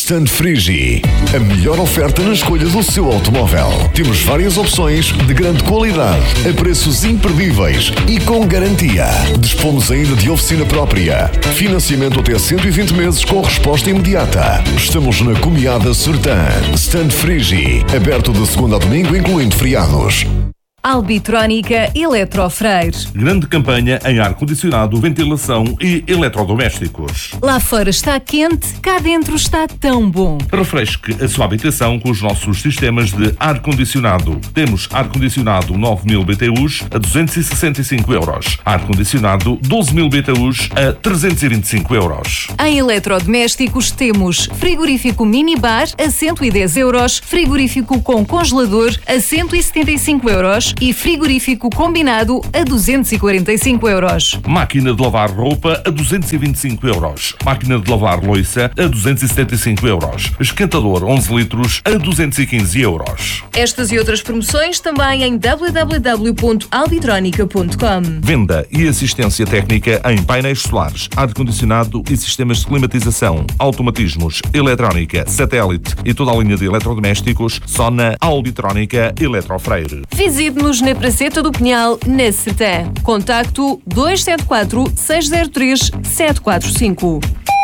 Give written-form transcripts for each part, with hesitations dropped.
Stand Frigi, a melhor oferta na escolha do seu automóvel. Temos várias opções de grande qualidade, a preços imperdíveis e com garantia. Dispomos ainda de oficina própria. Financiamento até 120 meses com resposta imediata. Estamos na Comiada Sertã. Stand Frigi, aberto de segunda a domingo, incluindo feriados. Albitrónica Eletrofreire. Grande campanha em ar-condicionado, ventilação e eletrodomésticos. Lá fora está quente, cá dentro está tão bom. Refresque a sua habitação com os nossos sistemas de ar-condicionado. Temos ar-condicionado 9.000 BTUs a 265 euros. Ar-condicionado 12.000 BTUs a 325 euros. Em eletrodomésticos temos frigorífico minibar a 110 euros, frigorífico com congelador a 175 euros e frigorífico combinado a 245 euros. Máquina de lavar roupa a 225 euros. Máquina de lavar louça a 275 euros. Esquentador 11 litros a 215 euros. Estas e outras promoções também em www.albitronica.com. Venda e assistência técnica em painéis solares, ar-condicionado e sistemas de climatização, automatismos, eletrónica, satélite e toda a linha de eletrodomésticos só na Albitrónica Eletrofreire. Visite-nos na Praceta do Pinhal, na Sertã. Contacto 274 603 745.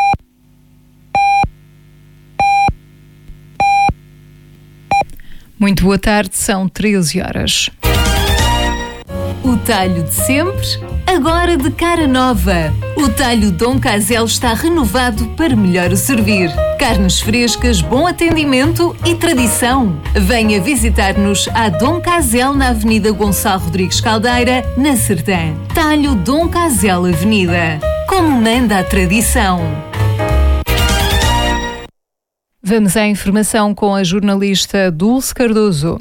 Muito boa tarde, são 13 horas. O talho de sempre, agora de cara nova. O talho Dom Casel está renovado para melhor o servir. Carnes frescas, bom atendimento e tradição. Venha visitar-nos à Dom Casel na Avenida Gonçalo Rodrigues Caldeira, na Sertã. Talho Dom Casel Avenida. Como manda a tradição. Vamos à informação com a jornalista Dulce Cardoso.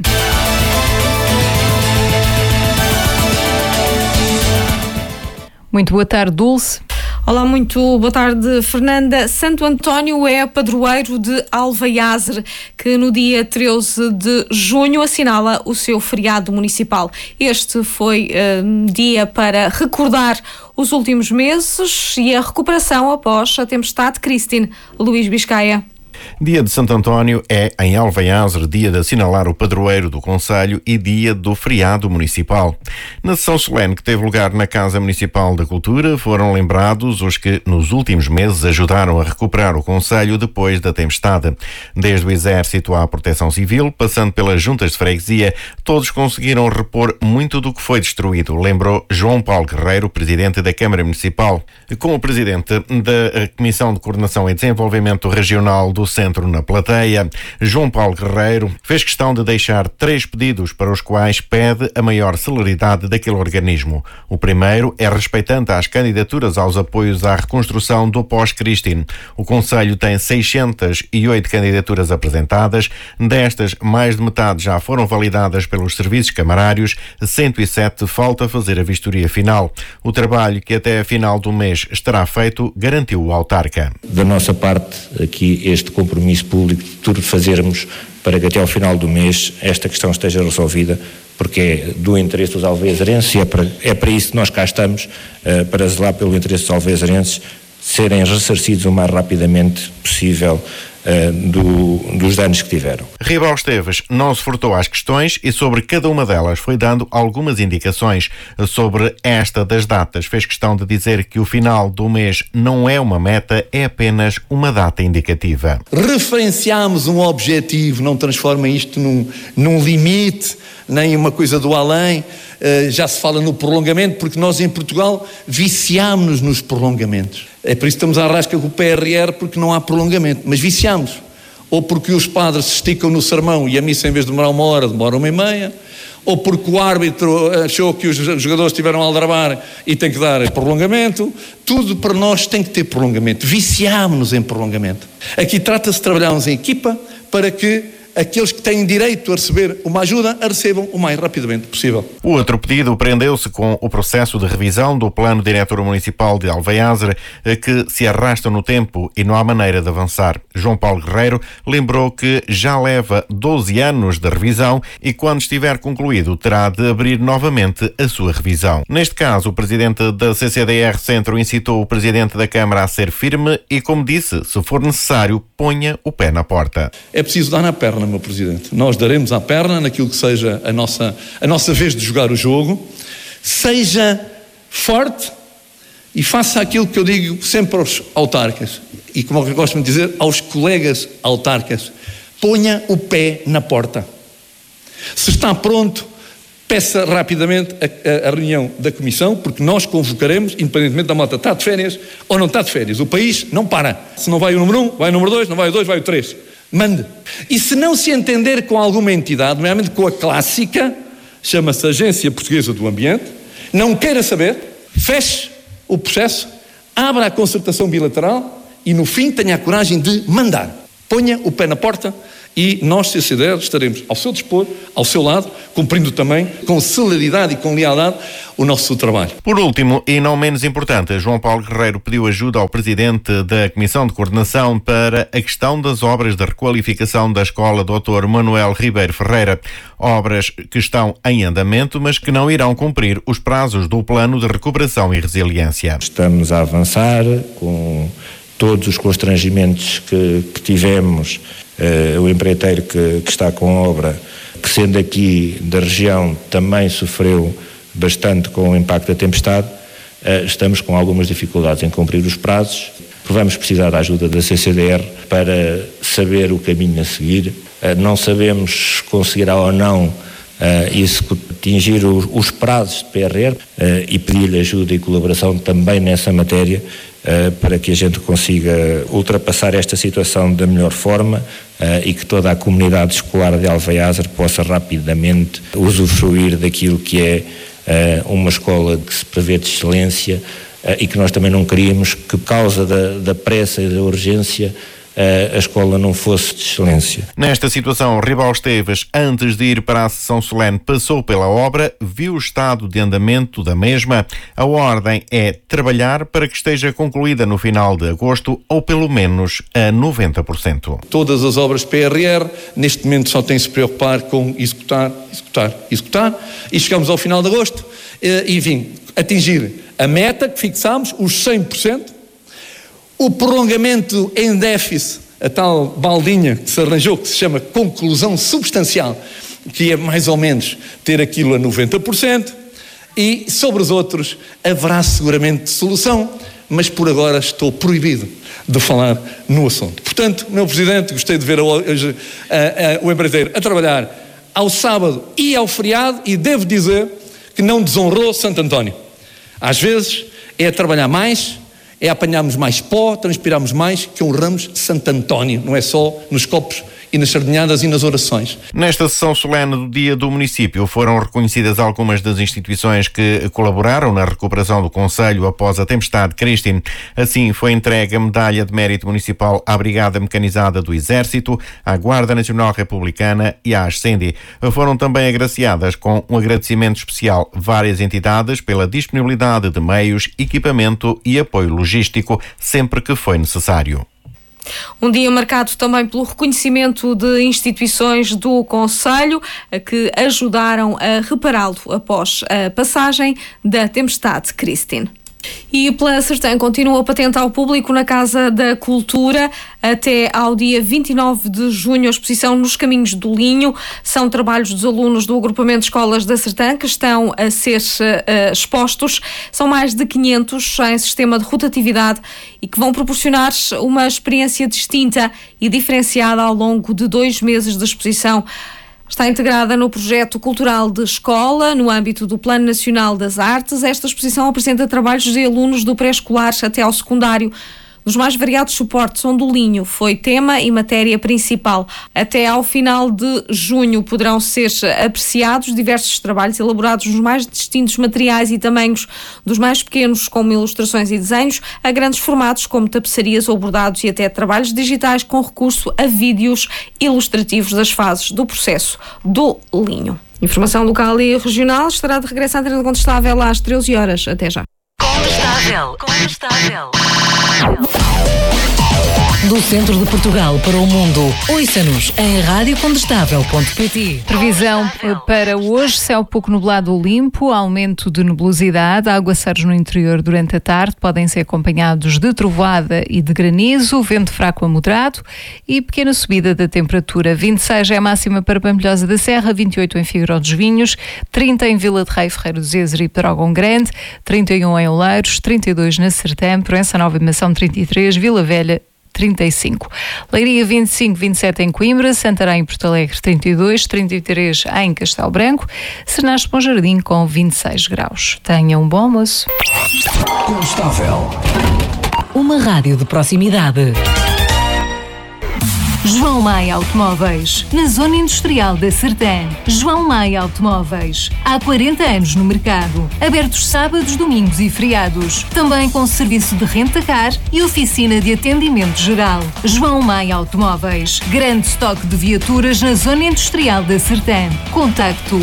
Muito boa tarde, Dulce. Olá, muito boa tarde, Fernanda. Santo António é padroeiro de Alvaiazer, que no dia 13 de junho assinala o seu feriado municipal. Este foi dia para recordar os últimos meses e a recuperação após a tempestade Christine. Luís Biscaia. Dia de Santo António é, em Alvaiazer, dia de assinalar o padroeiro do concelho e dia do feriado municipal. Na sessão solene que teve lugar na Casa Municipal da Cultura, foram lembrados os que, nos últimos meses, ajudaram a recuperar o concelho depois da tempestade. Desde o Exército à Proteção Civil, passando pelas juntas de freguesia, todos conseguiram repor muito do que foi destruído, lembrou João Paulo Guerreiro, presidente da Câmara Municipal. Com o presidente da Comissão de Coordenação e Desenvolvimento Regional do Centro na plateia, João Paulo Guerreiro fez questão de deixar 3 pedidos para os quais pede a maior celeridade daquele organismo. O primeiro é respeitante às candidaturas aos apoios à reconstrução do pós-Christine. O Conselho tem 608 candidaturas apresentadas, destas mais de metade já foram validadas pelos serviços camarários, 107 falta fazer a vistoria final. O trabalho que até a final do mês estará feito, garantiu o autarca. Da nossa parte, aqui este compromisso público de tudo fazermos para que até ao final do mês esta questão esteja resolvida, porque é do interesse dos alveazarenses e é para isso que nós cá estamos, para zelar pelo interesse dos alveazarenses serem ressarcidos o mais rapidamente possível dos danos que tiveram. Ribal Esteves não se furtou às questões e sobre cada uma delas foi dando algumas indicações. Sobre esta das datas, fez questão de dizer que o final do mês não é uma meta, é apenas uma data indicativa. Referenciamos um objetivo, não transformem isto num limite, nem uma coisa do além. Já se fala no prolongamento, porque nós em Portugal viciámos-nos nos prolongamentos. É por isso que estamos à rasca com o PRR, porque não há prolongamento, mas viciámos. Ou porque os padres se esticam no sermão e a missa, em vez de demorar 1 hora, demora 1h30, ou porque o árbitro achou que os jogadores estiveram a aldrabar e tem que dar prolongamento. Tudo para nós tem que ter prolongamento. Viciámos-nos em prolongamento. Aqui trata-se de trabalharmos em equipa para que aqueles que têm direito a receber uma ajuda a recebam o mais rapidamente possível. O outro pedido prendeu-se com o processo de revisão do Plano Diretor Municipal de Alvaiazer, que se arrasta no tempo e não há maneira de avançar. João Paulo Guerreiro lembrou que já leva 12 anos de revisão e quando estiver concluído terá de abrir novamente a sua revisão. Neste caso, o presidente da CCDR Centro incitou o presidente da Câmara a ser firme e, como disse, se for necessário, ponha o pé na porta. É preciso dar na perna, meu Presidente. Nós daremos à perna naquilo que seja a nossa vez de jogar o jogo. Seja forte e faça aquilo que eu digo sempre aos autarcas e, como eu gosto de dizer, aos colegas autarcas. Ponha o pé na porta. Se está pronto, peça rapidamente a reunião da Comissão, porque nós convocaremos, independentemente da malta está de férias ou não está de férias. O país não para. Se não vai o número 1, vai o número 2, não vai o 2, vai o 3. Mande. E se não se entender com alguma entidade, nomeadamente com a clássica, chama-se Agência Portuguesa do Ambiente, não queira saber, feche o processo, abra a concertação bilateral e no fim tenha a coragem de mandar. Ponha o pé na porta e nós, CCDR, estaremos ao seu dispor, ao seu lado, cumprindo também com celeridade e com lealdade o nosso trabalho. Por último, e não menos importante, João Paulo Guerreiro pediu ajuda ao Presidente da Comissão de Coordenação para a questão das obras de requalificação da Escola Dr. Manuel Ribeiro Ferreira. Obras que estão em andamento, mas que não irão cumprir os prazos do Plano de Recuperação e Resiliência. Estamos a avançar com todos os constrangimentos que tivemos. O empreiteiro que está com a obra, que sendo aqui da região, também sofreu bastante com o impacto da tempestade. Estamos com algumas dificuldades em cumprir os prazos. Vamos precisar da ajuda da CCDR para saber o caminho a seguir. Não sabemos se conseguirá ou não atingir os prazos de PRR e pedir-lhe ajuda e colaboração também nessa matéria para que a gente consiga ultrapassar esta situação da melhor forma e que toda a comunidade escolar de Alvaiazer possa rapidamente usufruir daquilo que é uma escola que se prevê de excelência e que nós também não queríamos que, por causa da pressa e da urgência, a escola não fosse de excelência. Nesta situação, Ribal Esteves, antes de ir para a sessão solene, passou pela obra, viu o estado de andamento da mesma. A ordem é trabalhar para que esteja concluída no final de agosto ou pelo menos a 90%. Todas as obras PRR, neste momento só tem-se preocupar com executar e chegamos ao final de agosto e, enfim, atingir a meta que fixámos, os 100%. O prolongamento em déficit, a tal baldinha que se arranjou, que se chama conclusão substancial, que é mais ou menos ter aquilo a 90%, e sobre os outros haverá seguramente solução, mas por agora estou proibido de falar no assunto. Portanto, meu Presidente, gostei de ver hoje o empreiteiro a trabalhar ao sábado e ao feriado, e devo dizer que não desonrou Santo António. Às vezes é trabalhar mais, é apanharmos mais pó, transpirarmos mais, que honramos Santo António, não é só nos copos e nas sardinhadas e nas orações. Nesta sessão solene do Dia do Município foram reconhecidas algumas das instituições que colaboraram na recuperação do concelho após a tempestade Christine. Assim foi entregue a Medalha de Mérito Municipal à Brigada Mecanizada do Exército, à Guarda Nacional Republicana e à Ascendi. Foram também agraciadas com um agradecimento especial várias entidades pela disponibilidade de meios, equipamento e apoio logístico sempre que foi necessário. Um dia marcado também pelo reconhecimento de instituições do concelho que ajudaram a repará-lo após a passagem da tempestade Christine. E pela Sertã continua patente ao público na Casa da Cultura até ao dia 29 de junho a exposição Nos Caminhos do Linho. São trabalhos dos alunos do agrupamento de escolas da Sertã que estão a ser expostos. São mais de 500 em sistema de rotatividade e que vão proporcionar uma experiência distinta e diferenciada ao longo de 2 meses de exposição. Está integrada no projeto cultural de escola, no âmbito do Plano Nacional das Artes. Esta exposição apresenta trabalhos de alunos do pré-escolar até ao secundário. Dos mais variados suportes, onde o linho foi tema e matéria principal. Até ao final de junho poderão ser apreciados diversos trabalhos elaborados nos mais distintos materiais e tamanhos, dos mais pequenos, como ilustrações e desenhos, a grandes formatos, como tapeçarias ou bordados, e até trabalhos digitais com recurso a vídeos ilustrativos das fases do processo do linho. Informação local e regional estará de regresso à Antena Incontestável às 13 horas. Até já. Incontestável. do centro de Portugal para o mundo. Ouça-nos em radiocondestável.pt. Previsão para hoje: céu pouco nublado ou limpo, aumento de nebulosidade, aguaceiros no interior durante a tarde, podem ser acompanhados de trovoada e de granizo, vento fraco a moderado e pequena subida da temperatura. 26 é a máxima para Pampilhosa da Serra, 28 em Figueiró dos Vinhos, 30 em Vila de Rei, Ferreiro do Zezer e Pedrógão Grande, 31 em Oleiros, 32 na Sertã, Proença Nova e Mação 33, Vila Velha 35. Leiria 25, 27 em Coimbra, Santarém e Porto Alegre 32, 33 em Castelo Branco, Sernares de Bom Jardim com 26 graus. Tenham um bom almoço. Condestável. Uma rádio de proximidade. João Maia Automóveis, na Zona Industrial da Sertã. João Maia Automóveis, há 40 anos no mercado. Abertos sábados, domingos e feriados. Também com serviço de renta-car e oficina de atendimento geral. João Maia Automóveis, grande estoque de viaturas na Zona Industrial da Sertã. Contacto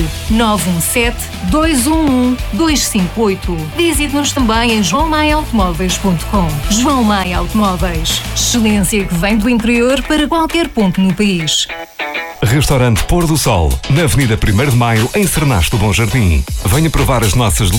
917-211-258. Visite-nos também em joaomaiaautomóveis.com. João Maia Automóveis, excelência que vem do interior para qualquer ponto no país. Restaurante Pôr do Sol, na Avenida 1º de Maio, em Sernares do Bom Jardim. Venha provar as nossas